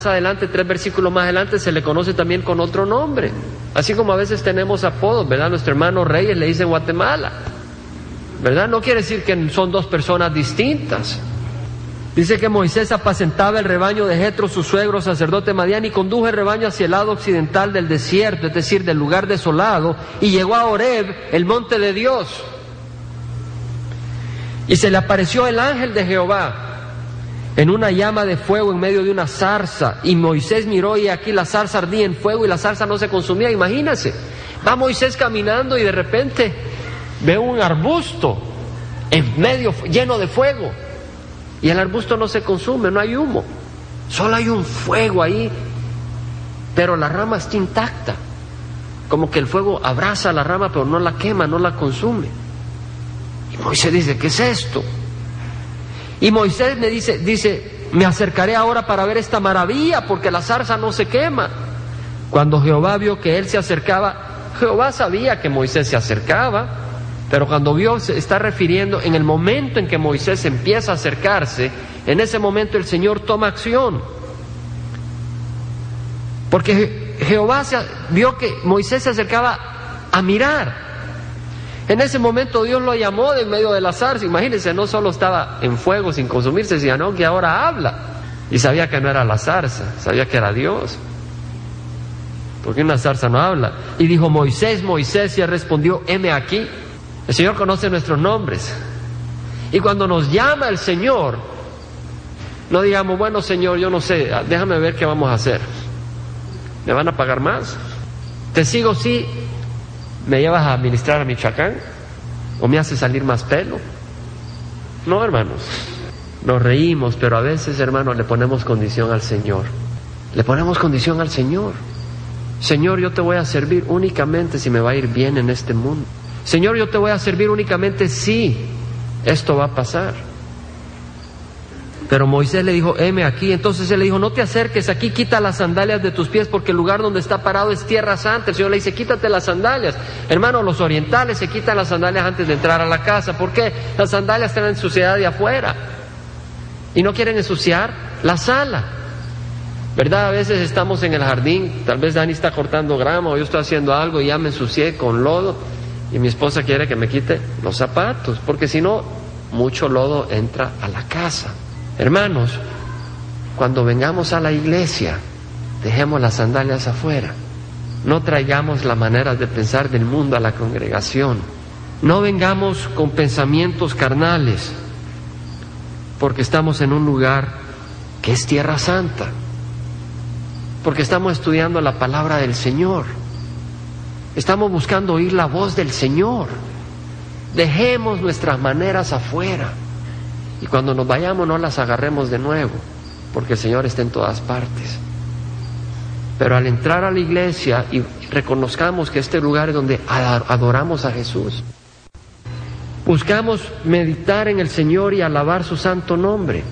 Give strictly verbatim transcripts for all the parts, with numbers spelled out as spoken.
adelante, tres versículos más adelante, se le conoce también con otro nombre. Así como a veces tenemos apodos, ¿verdad? Nuestro hermano Reyes le dice Guatemala, ¿verdad? No quiere decir que son dos personas distintas. Dice que Moisés apacentaba el rebaño de Jetro, su suegro, sacerdote Madián, y condujo el rebaño hacia el lado occidental del desierto, es decir, del lugar desolado, y llegó a Horeb, el monte de Dios. Y se le apareció el ángel de Jehová en una llama de fuego en medio de una zarza, y Moisés miró y aquí la zarza ardía en fuego y la zarza no se consumía. Imagínense, va Moisés caminando y de repente ve un arbusto en medio lleno de fuego, y el arbusto no se consume, no hay humo, solo hay un fuego ahí, pero la rama está intacta, como que el fuego abraza la rama pero no la quema, no la consume. Y Moisés dice, ¿qué es esto? Y Moisés me dice, dice, me acercaré ahora para ver esta maravilla, porque la zarza no se quema. Cuando Jehová vio que él se acercaba, Jehová sabía que Moisés se acercaba, pero cuando vio, se está refiriendo en el momento en que Moisés empieza a acercarse, en ese momento el Señor toma acción. Porque Jehová se, vio que Moisés se acercaba a mirar. En ese momento Dios lo llamó de en medio de la zarza. Imagínense, no solo estaba en fuego sin consumirse, sino que ahora habla. Y sabía que no era la zarza, sabía que era Dios. Porque una zarza no habla. Y dijo, Moisés, Moisés, y él respondió, heme aquí. El Señor conoce nuestros nombres. Y cuando nos llama el Señor, no digamos, bueno, Señor, yo no sé, déjame ver qué vamos a hacer. ¿Me van a pagar más? ¿Te sigo sí? ¿Me llevas a administrar a Michoacán? ¿O me hace salir más pelo? No, hermanos, nos reímos, pero a veces, hermanos, le ponemos condición al Señor. Le ponemos condición al Señor. Señor, yo te voy a servir únicamente si me va a ir bien en este mundo. Señor, yo te voy a servir únicamente si esto va a pasar. Pero Moisés le dijo, heme aquí. Entonces él le dijo, no te acerques aquí, quita las sandalias de tus pies, porque el lugar donde está parado es tierra santa. El Señor le dice, quítate las sandalias. Hermano, los orientales se quitan las sandalias antes de entrar a la casa. ¿Por qué? Las sandalias traen suciedad de afuera y no quieren ensuciar la sala, ¿verdad? A veces estamos en el jardín, tal vez Dani está cortando grama o yo estoy haciendo algo y ya me ensucié con lodo y mi esposa quiere que me quite los zapatos, porque si no, mucho lodo entra a la casa. Hermanos, cuando vengamos a la iglesia, dejemos las sandalias afuera. No traigamos la manera de pensar del mundo a la congregación. No vengamos con pensamientos carnales, porque estamos en un lugar que es tierra santa, porque estamos estudiando la palabra del Señor, estamos buscando oír la voz del Señor. Dejemos nuestras maneras afuera. Y cuando nos vayamos no las agarremos de nuevo, porque el Señor está en todas partes. Pero al entrar a la iglesia y reconozcamos que este lugar es donde adoramos a Jesús, buscamos meditar en el Señor y alabar su santo nombre.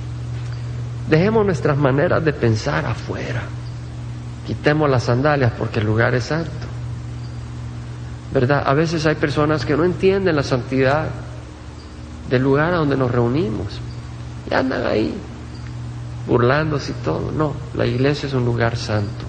Dejemos nuestras maneras de pensar afuera. Quitemos las sandalias porque el lugar es santo, ¿verdad? A veces hay personas que no entienden la santidad del lugar a donde nos reunimos y andan ahí burlándose y todo. No, la iglesia es un lugar santo,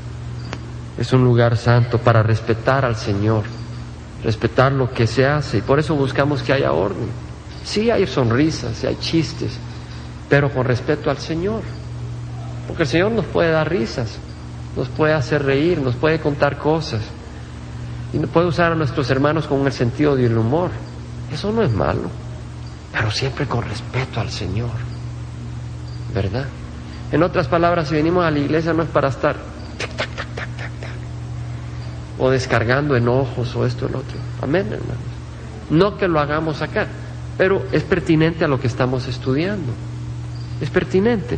es un lugar santo para respetar al Señor, respetar lo que se hace, y por eso buscamos que haya orden. Sí hay sonrisas, sí hay chistes, pero con respeto al Señor, porque el Señor nos puede dar risas, nos puede hacer reír, nos puede contar cosas y nos puede usar a nuestros hermanos con el sentido del humor. Eso no es malo, pero siempre con respeto al Señor, ¿verdad? En otras palabras, si venimos a la iglesia no es para estar tac, tac, tac, tac, tac, tac, o descargando enojos o esto o lo otro. Amén, hermanos. No que lo hagamos acá, pero es pertinente a lo que estamos estudiando. Es pertinente.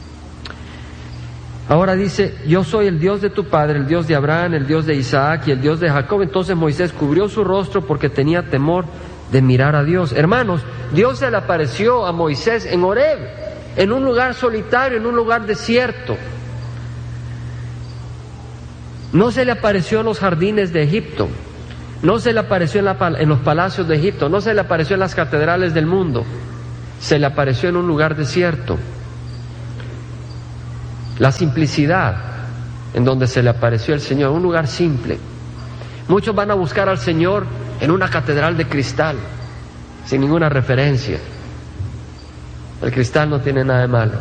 Ahora dice, yo soy el Dios de tu padre, el Dios de Abraham, el Dios de Isaac y el Dios de Jacob. Entonces Moisés cubrió su rostro porque tenía temor de mirar a Dios. Hermanos, Dios se le apareció a Moisés en Horeb, en un lugar solitario, en un lugar desierto. No se le apareció en los jardines de Egipto, no se le apareció en, la, en los palacios de Egipto, no se le apareció en las catedrales del mundo, se le apareció en un lugar desierto. La simplicidad en donde se le apareció el Señor, un lugar simple. Muchos van a buscar al Señor en una catedral de cristal, sin ninguna referencia. El cristal no tiene nada de malo,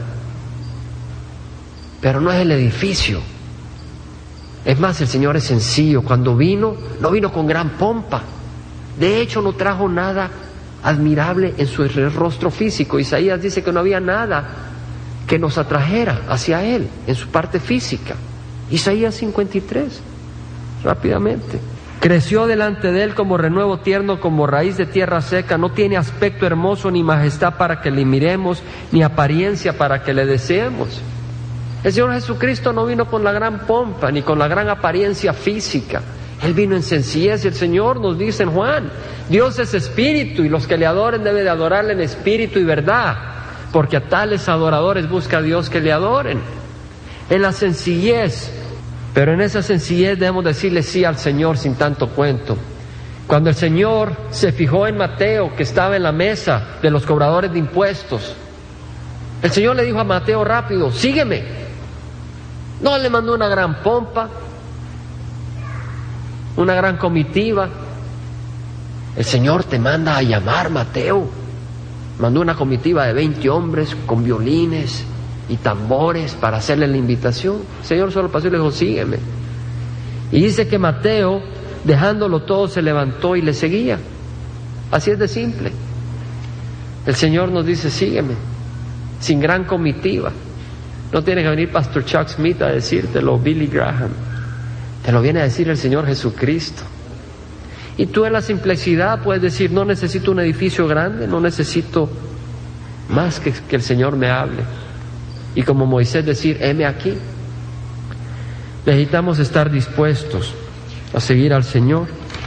pero no es el edificio. Es más, el Señor es sencillo. Cuando vino, no vino con gran pompa. De hecho, no trajo nada admirable en su rostro físico. Isaías dice que no había nada que nos atrajera hacia Él en su parte física. Isaías cincuenta y tres, rápidamente. Creció delante de Él como renuevo tierno, como raíz de tierra seca. No tiene aspecto hermoso ni majestad para que le miremos, ni apariencia para que le deseemos. El Señor Jesucristo no vino con la gran pompa, ni con la gran apariencia física. Él vino en sencillez. El Señor nos dice en Juan, Dios es espíritu, y los que le adoren deben de adorarle en espíritu y verdad, porque a tales adoradores busca Dios que le adoren. En la sencillez, pero en esa sencillez debemos decirle sí al Señor sin tanto cuento. Cuando el Señor se fijó en Mateo, que estaba en la mesa de los cobradores de impuestos, el Señor le dijo a Mateo rápido, sígueme. No le mandó una gran pompa, una gran comitiva. El Señor te manda a llamar, Mateo. Mandó una comitiva de veinte hombres con violines y tambores para hacerle la invitación. El Señor solo pasó y le dijo, sígueme. Y dice que Mateo, dejándolo todo, se levantó y le seguía. Así es de simple. El Señor nos dice, sígueme, sin gran comitiva. No tiene que venir Pastor Chuck Smith a decírtelo, Billy Graham. Te lo viene a decir el Señor Jesucristo. Y tú en la simplicidad puedes decir, no necesito un edificio grande, no necesito más que que el Señor me hable. Y como Moisés decir, heme aquí. Necesitamos estar dispuestos a seguir al Señor.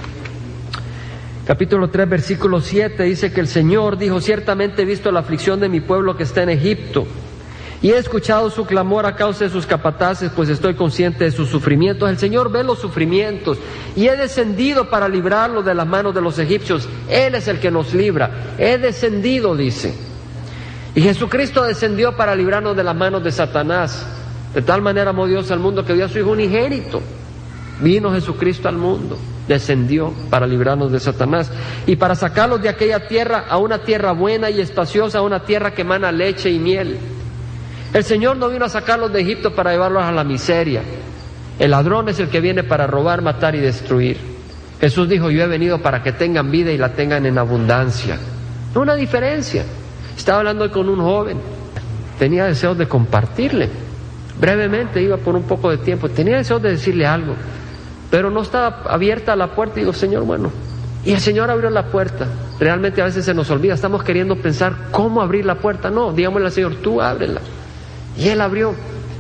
Capítulo tres, versículo siete dice que el Señor dijo, ciertamente he visto la aflicción de mi pueblo que está en Egipto, y he escuchado su clamor a causa de sus capataces, pues estoy consciente de sus sufrimientos. El Señor ve los sufrimientos, y he descendido para librarlo de las manos de los egipcios. Él es el que nos libra. He descendido, dice. Y Jesucristo descendió para librarnos de las manos de Satanás. De tal manera amó Dios al mundo que dio a su Hijo unigénito. Vino Jesucristo al mundo, descendió para librarnos de Satanás y para sacarlos de aquella tierra a una tierra buena y espaciosa, a una tierra que emana leche y miel. El Señor no vino a sacarlos de Egipto para llevarlos a la miseria. El ladrón es el que viene para robar, matar y destruir. Jesús dijo, yo he venido para que tengan vida y la tengan en abundancia. Una diferencia. Estaba hablando con un joven, tenía deseos de compartirle. Brevemente, iba por un poco de tiempo, tenía deseos de decirle algo, pero no estaba abierta la puerta. Y digo, Señor, bueno, y el Señor abrió la puerta. Realmente a veces se nos olvida, estamos queriendo pensar cómo abrir la puerta. No, digámosle al Señor, tú ábrela. Y Él abrió.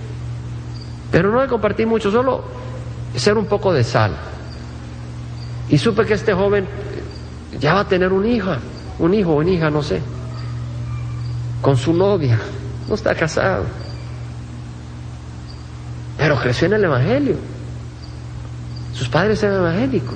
Pero no de compartir mucho, solo ser un poco de sal. Y supe que este joven ya va a tener un hija, un hijo o una hija, no sé, con su novia. No está casado, pero creció en el Evangelio. Sus padres eran evangélicos,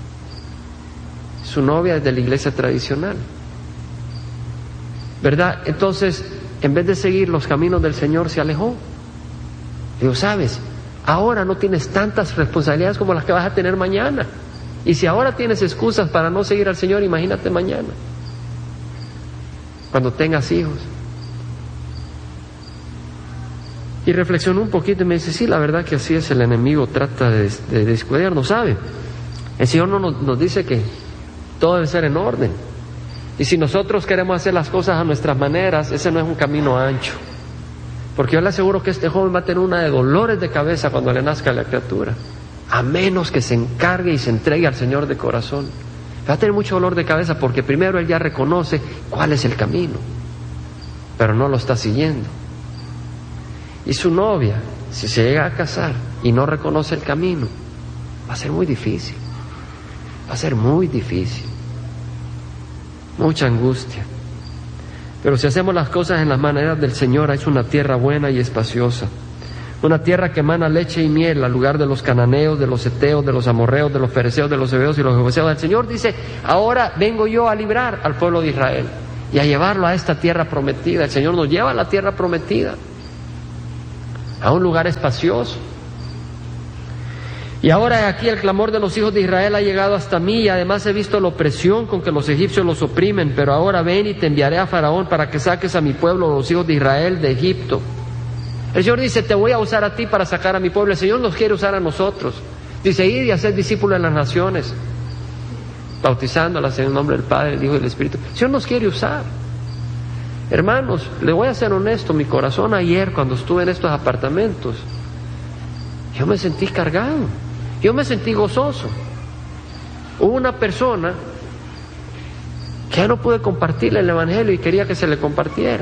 su novia es de la iglesia tradicional, ¿verdad? Entonces, en vez de seguir los caminos del Señor, se alejó. Digo, ¿sabes? Ahora no tienes tantas responsabilidades como las que vas a tener mañana. Y si ahora tienes excusas para no seguir al Señor, imagínate mañana, cuando tengas hijos. Y reflexionó un poquito y me dice, sí, la verdad que así es, el enemigo trata de, de descuidarnos, ¿sabe? El Señor no nos, nos dice que todo debe ser en orden. Y si nosotros queremos hacer las cosas a nuestras maneras, ese no es un camino ancho. Porque yo le aseguro que este joven va a tener una de dolores de cabeza cuando le nazca la criatura, a menos que se encargue y se entregue al Señor de corazón. Va a tener mucho dolor de cabeza porque primero él ya reconoce cuál es el camino, pero no lo está siguiendo. Y su novia, si se llega a casar y no reconoce el camino, va a ser muy difícil, va a ser muy difícil, mucha angustia. Pero si hacemos las cosas en las maneras del Señor, es una tierra buena y espaciosa, una tierra que emana leche y miel, al lugar de los cananeos, de los heteos, de los amorreos, de los fereceos, de los heveos y los jebuseos. El Señor dice, ahora vengo yo a librar al pueblo de Israel y a llevarlo a esta tierra prometida. El Señor nos lleva a la tierra prometida, a un lugar espacioso. Y ahora aquí el clamor de los hijos de Israel ha llegado hasta mí, y además he visto la opresión con que los egipcios los oprimen, pero ahora ven y te enviaré a Faraón para que saques a mi pueblo, los hijos de Israel, de Egipto. El Señor dice, te voy a usar a ti para sacar a mi pueblo. El Señor nos quiere usar a nosotros. Dice, id y haced discípulos de las naciones, bautizándolas en el nombre del Padre, del Hijo y del Espíritu. El Señor nos quiere usar. Hermanos, le voy a ser honesto, mi corazón ayer cuando estuve en estos apartamentos, yo me sentí cargado. Yo me sentí gozoso. Hubo una persona que ya no pude compartirle el Evangelio y quería que se le compartiera,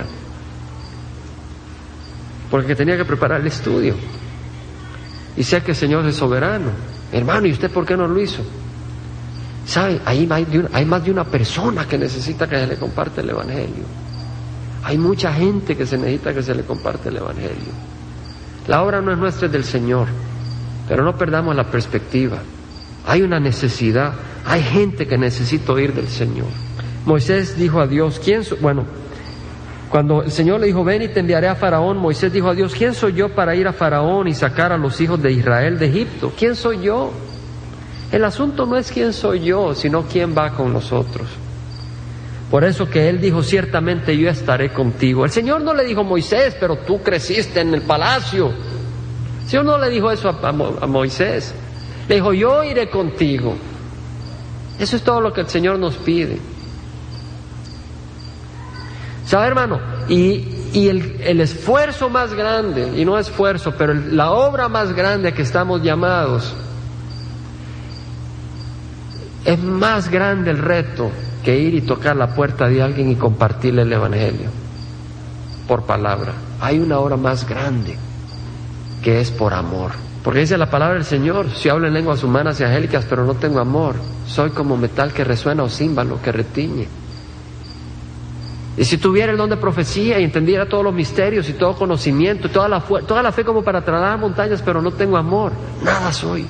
porque tenía que preparar el estudio. Y sé que el Señor es soberano. Hermano, ¿y usted por qué no lo hizo? ¿Sabe? Ahí hay, de una, hay más de una persona que necesita que se le comparte el Evangelio. Hay mucha gente que se necesita que se le comparte el Evangelio. La obra no es nuestra, es del Señor. Pero no perdamos la perspectiva. Hay una necesidad, hay gente que necesita oír del Señor. Moisés dijo a Dios, ¿quién soy? Bueno, cuando el Señor le dijo, ven y te enviaré a Faraón, Moisés dijo a Dios, ¿quién soy yo para ir a Faraón y sacar a los hijos de Israel de Egipto? ¿Quién soy yo? El asunto no es quién soy yo, sino quién va con nosotros. Por eso que él dijo, ciertamente yo estaré contigo. El Señor no le dijo a Moisés, pero tú creciste en el palacio. El Señor no le dijo eso a, a, a Moisés. Le dijo, yo iré contigo. Eso es todo lo que el Señor nos pide. ¿Sabe, hermano? Y, y el, el esfuerzo más grande, y no esfuerzo, pero el, la obra más grande que estamos llamados, es más grande el reto que ir y tocar la puerta de alguien y compartirle el Evangelio por palabra. Hay una obra más grande, que es por amor. Porque dice la palabra del Señor, si hablo en lenguas humanas y angélicas, pero no tengo amor, soy como metal que resuena o címbalo que retiñe. Y si tuviera el don de profecía y entendiera todos los misterios y todo conocimiento, toda la, toda la fe como para trasladar montañas, pero no tengo amor, nada soy.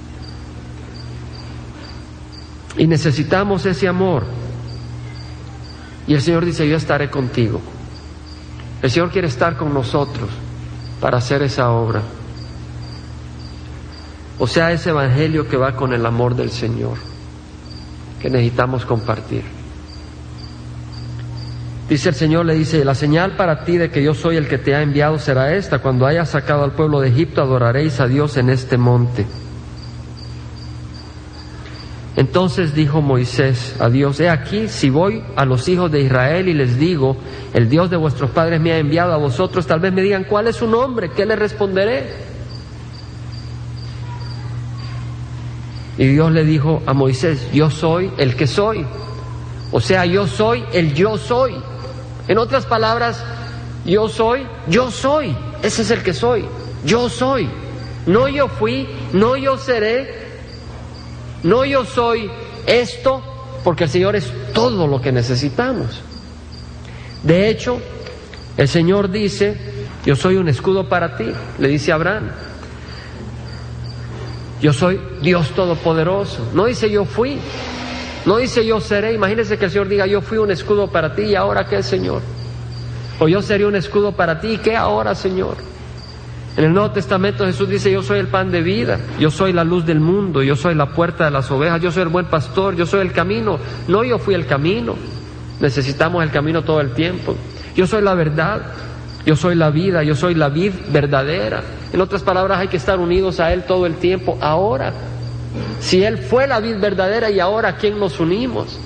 Y necesitamos ese amor. Y el Señor dice, yo estaré contigo. El Señor quiere estar con nosotros para hacer esa obra. O sea, ese evangelio que va con el amor del Señor, que necesitamos compartir. Dice el Señor, le dice, la señal para ti de que yo soy el que te ha enviado será esta: cuando hayas sacado al pueblo de Egipto, adoraréis a Dios en este monte. Entonces dijo Moisés a Dios, he aquí, si voy a los hijos de Israel y les digo, el Dios de vuestros padres me ha enviado a vosotros, tal vez me digan, ¿cuál es su nombre? ¿Qué le responderé? Y Dios le dijo a Moisés, yo soy el que soy. O sea, yo soy el yo soy. En otras palabras, yo soy, yo soy. Ese es el que soy. Yo soy. No yo fui, no yo seré, no yo soy esto, porque el Señor es todo lo que necesitamos. De hecho, el Señor dice, yo soy un escudo para ti, le dice a Abraham. Yo soy Dios Todopoderoso. No dice yo fui, no dice yo seré. Imagínense que el Señor diga, yo fui un escudo para ti, ¿y ahora qué, Señor? O yo seré un escudo para ti, ¿y qué ahora, Señor? En el Nuevo Testamento Jesús dice, yo soy el pan de vida, yo soy la luz del mundo, yo soy la puerta de las ovejas, yo soy el buen pastor, yo soy el camino. No yo fui el camino, necesitamos el camino todo el tiempo. Yo soy la verdad, yo soy la vida, yo soy la vid verdadera. En otras palabras, hay que estar unidos a Él todo el tiempo. Ahora, si Él fue la vid verdadera, y ahora, ¿a quién nos unimos?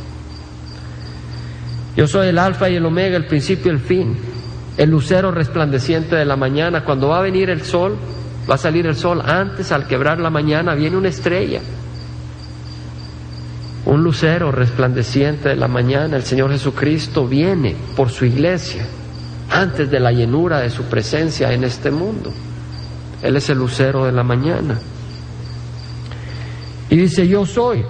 Yo soy el alfa y el omega, el principio y el fin, el lucero resplandeciente de la mañana. Cuando va a venir el sol, va a salir el sol, antes, al quebrar la mañana, viene una estrella, un lucero resplandeciente de la mañana. El Señor Jesucristo viene por su iglesia antes de la llenura de su presencia en este mundo. Él es el lucero de la mañana. Y dice, yo soy.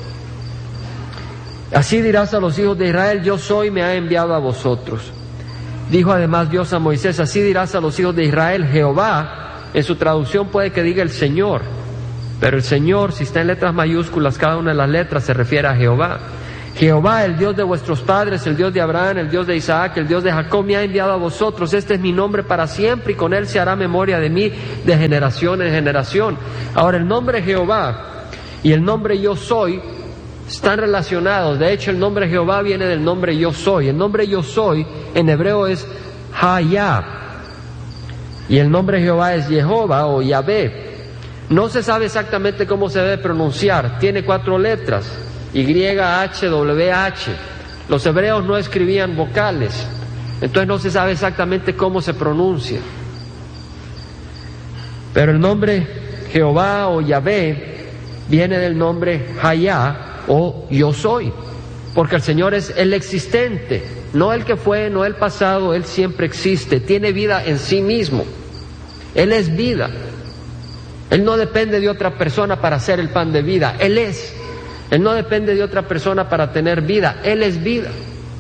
Así dirás a los hijos de Israel, yo soy, me ha enviado a vosotros. Dijo además Dios a Moisés, así dirás a los hijos de Israel, Jehová. En su traducción puede que diga el Señor, pero el Señor, si está en letras mayúsculas, cada una de las letras se refiere a Jehová. Jehová, el Dios de vuestros padres, el Dios de Abraham, el Dios de Isaac, el Dios de Jacob, me ha enviado a vosotros. Este es mi nombre para siempre, y con él se hará memoria de mí de generación en generación. Ahora, el nombre Jehová y el nombre yo soy están relacionados. De hecho, el nombre Jehová viene del nombre yo soy. El nombre yo soy en hebreo es Hayah, y el nombre Jehová es Jehová o Yahvé. No se sabe exactamente cómo se debe pronunciar. Tiene cuatro letras: Y, H, W, H. Los hebreos no escribían vocales, entonces no se sabe exactamente cómo se pronuncia. Pero el nombre Jehová o Yahvé viene del nombre Hayah o yo soy, porque el Señor es el existente, no el que fue, no el pasado. Él siempre existe, tiene vida en sí mismo. Él es vida. Él no depende de otra persona para hacer el pan de vida. Él es. Él no depende de otra persona para tener vida. Él es vida.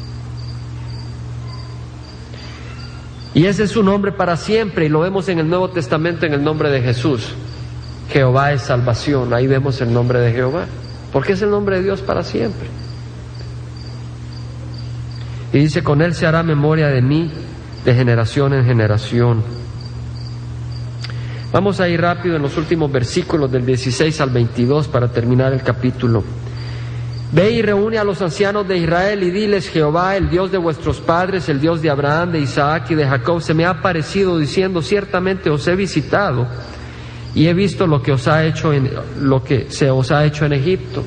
Y ese es su nombre para siempre, y lo vemos en el Nuevo Testamento en el nombre de Jesús. Jehová es salvación. Ahí vemos el nombre de Jehová, porque es el nombre de Dios para siempre. Y dice: con él se hará memoria de mí de generación en generación. Vamos a ir rápido en los últimos versículos del dieciséis al veintidós para terminar el capítulo. Ve y reúne a los ancianos de Israel y diles: Jehová, el Dios de vuestros padres, el Dios de Abraham, de Isaac y de Jacob, se me ha aparecido diciendo: ciertamente os he visitado y he visto lo que os ha hecho en, lo que se os ha hecho en Egipto.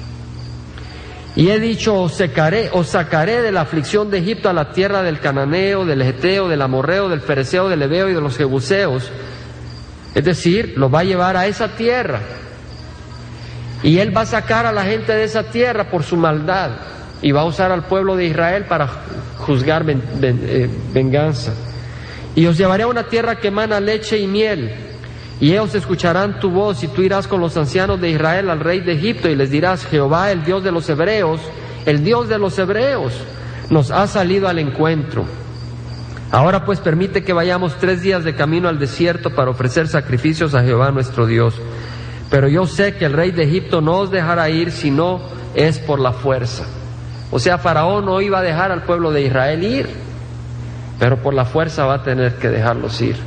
Y he dicho: os sacaré, os sacaré de la aflicción de Egipto a la tierra del cananeo, del heteo, del amorreo, del fereceo, del heveo y de los jebuseos. Es decir, lo va a llevar a esa tierra, y él va a sacar a la gente de esa tierra por su maldad, y va a usar al pueblo de Israel para juzgar ven, ven, eh, venganza. Y os llevaré a una tierra que emana leche y miel, y ellos escucharán tu voz, y tú irás con los ancianos de Israel al rey de Egipto y les dirás: Jehová, el Dios de los hebreos, el Dios de los hebreos, nos ha salido al encuentro. Ahora pues permite que vayamos tres días de camino al desierto para ofrecer sacrificios a Jehová nuestro Dios. Pero yo sé que el rey de Egipto no os dejará ir si no es por la fuerza. O sea, Faraón no iba a dejar al pueblo de Israel ir, pero por la fuerza va a tener que dejarlos ir.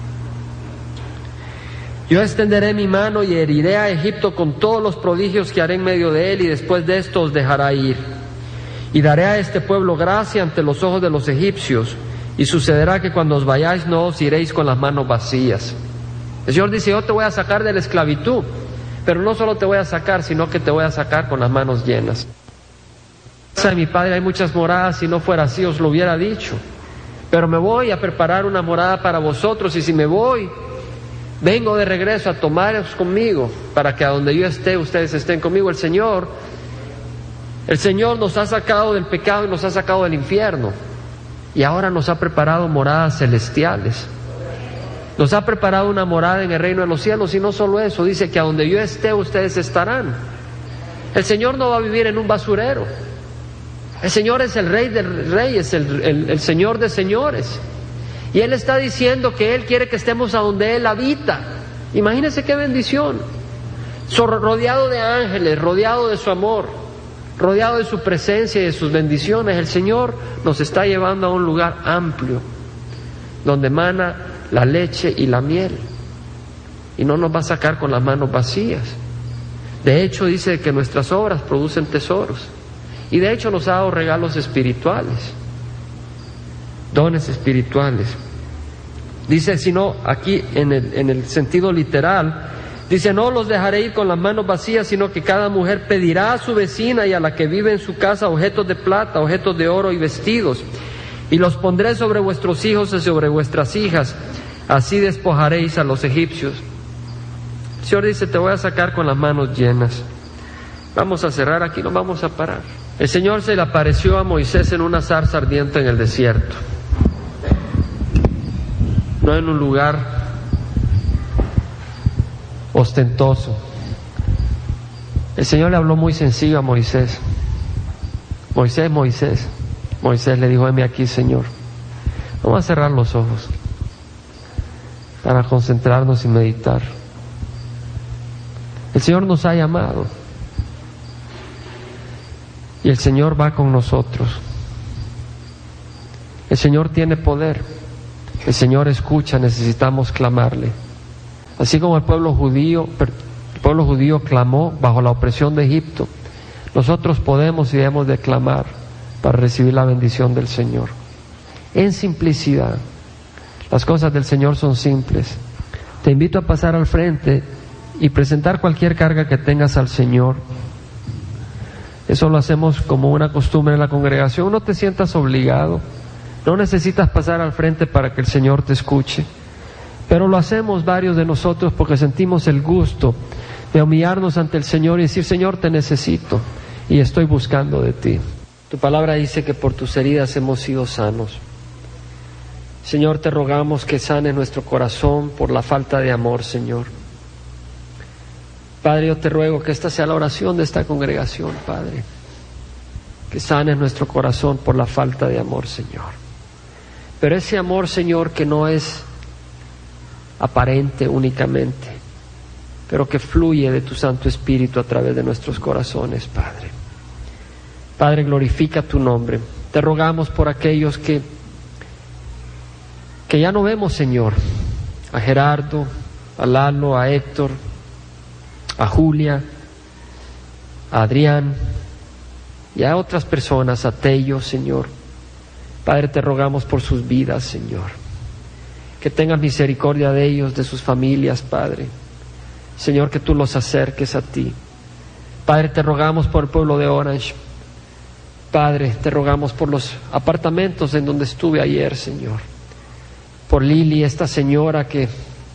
Yo extenderé mi mano y heriré a Egipto con todos los prodigios que haré en medio de él, y después de esto os dejará ir. Y daré a este pueblo gracia ante los ojos de los egipcios, y sucederá que cuando os vayáis no os iréis con las manos vacías. El Señor dice: yo te voy a sacar de la esclavitud, pero no solo te voy a sacar, sino que te voy a sacar con las manos llenas. En casa de mi Padre hay muchas moradas, si no fuera así os lo hubiera dicho. Pero me voy a preparar una morada para vosotros, y si me voy, vengo de regreso a tomaros conmigo, para que a donde yo esté, ustedes estén conmigo. El Señor, el Señor nos ha sacado del pecado y nos ha sacado del infierno, y ahora nos ha preparado moradas celestiales. Nos ha preparado una morada en el reino de los cielos, y no solo eso, dice que a donde yo esté ustedes estarán. El Señor no va a vivir en un basurero. El Señor es el Rey de Reyes, el, el, el Señor de señores, y Él está diciendo que Él quiere que estemos a donde Él habita. Imagínense qué bendición, rodeado de ángeles, rodeado de su amor, rodeado de su presencia y de sus bendiciones. El Señor nos está llevando a un lugar amplio, donde emana la leche y la miel, y no nos va a sacar con las manos vacías. De hecho, dice que nuestras obras producen tesoros, y de hecho nos ha dado regalos espirituales, dones espirituales. Dice, sino aquí en el, en el sentido literal, dice: no los dejaré ir con las manos vacías, sino que cada mujer pedirá a su vecina y a la que vive en su casa objetos de plata, objetos de oro y vestidos, y los pondré sobre vuestros hijos y sobre vuestras hijas, así despojaréis a los egipcios. El Señor dice: te voy a sacar con las manos llenas. Vamos a cerrar aquí, nos vamos a parar. El Señor se le apareció a Moisés en una zarza ardiente en el desierto, no en un lugar ostentoso. El Señor le habló muy sencillo a Moisés. Moisés, Moisés. Moisés le dijo: heme aquí, Señor. Vamos a cerrar los ojos para concentrarnos y meditar. El Señor nos ha llamado, Y el Señor va con nosotros. El Señor tiene poder. El Señor escucha, necesitamos clamarle. Así como el pueblo judío, el pueblo judío clamó bajo la opresión de Egipto, nosotros podemos y debemos de clamar para recibir la bendición del Señor. En simplicidad. Las cosas del Señor son simples. Te invito a pasar al frente y presentar cualquier carga que tengas al Señor. Eso lo hacemos como una costumbre en la congregación. No te sientas obligado. No necesitas pasar al frente para que el Señor te escuche. Pero lo hacemos varios de nosotros porque sentimos el gusto de humillarnos ante el Señor y decir: Señor, te necesito y estoy buscando de ti. Tu palabra dice que por tus heridas hemos sido sanos. Señor, te rogamos que sanes nuestro corazón por la falta de amor, Señor. Padre, yo te ruego que esta sea la oración de esta congregación, Padre. Que sanes nuestro corazón por la falta de amor, Señor. Pero ese amor, Señor, que no es aparente únicamente, pero que fluye de tu Santo Espíritu a través de nuestros corazones, Padre. Padre, glorifica tu nombre. Te rogamos por aquellos que, que ya no vemos, Señor. A Gerardo, a Lalo, a Héctor, a Julia, a Adrián y a otras personas, a Tello, Señor. Padre, te rogamos por sus vidas, Señor. Que tengas misericordia de ellos, de sus familias, Padre. Señor, que tú los acerques a ti. Padre, te rogamos por el pueblo de Orange. Padre, te rogamos por los apartamentos en donde estuve ayer, Señor. Por Lili, esta señora que,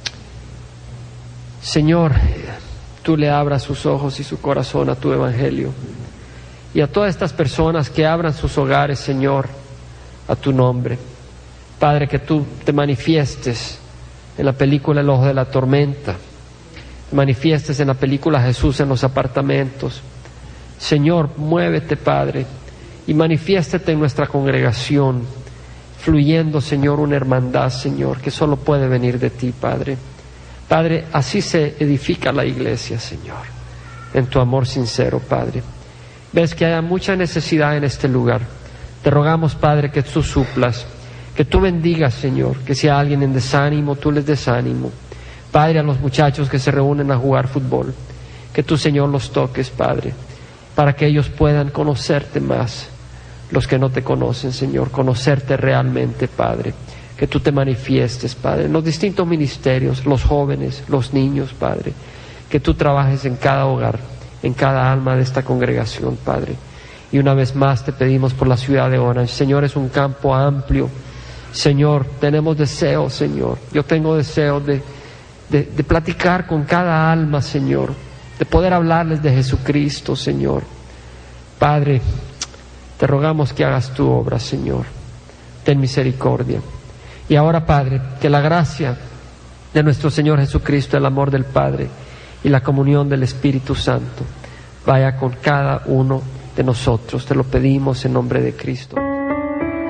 Señor, tú le abras sus ojos y su corazón a tu evangelio. Y a todas estas personas que abran sus hogares, Señor, a tu nombre. Padre, que tú te manifiestes en la película El Ojo de la Tormenta. Te manifiestes en la película Jesús en los apartamentos. Señor, muévete, Padre, y manifiéstate en nuestra congregación, fluyendo, Señor, una hermandad, Señor, que solo puede venir de ti, Padre. Padre, así se edifica la iglesia, Señor, en tu amor sincero, Padre. Ves que haya mucha necesidad en este lugar. Te rogamos, Padre, que tú suplas, que tú bendigas, Señor, que si hay alguien en desánimo, tú les des ánimo. Padre, a los muchachos que se reúnen a jugar fútbol, que tú, Señor, los toques, Padre, para que ellos puedan conocerte más, los que no te conocen, Señor, conocerte realmente, Padre, que tú te manifiestes, Padre, en los distintos ministerios, los jóvenes, los niños, Padre, que tú trabajes en cada hogar, en cada alma de esta congregación, Padre. Y una vez más te pedimos por la ciudad de Orange. Señor, es un campo amplio. Señor, tenemos deseos, Señor. Yo tengo deseos de, de, de platicar con cada alma, Señor, de poder hablarles de Jesucristo, Señor. Padre, te rogamos que hagas tu obra, Señor. Ten misericordia. Y ahora, Padre, que la gracia de nuestro Señor Jesucristo, el amor del Padre y la comunión del Espíritu Santo vaya con cada uno de nosotros. Te lo pedimos en nombre de Cristo.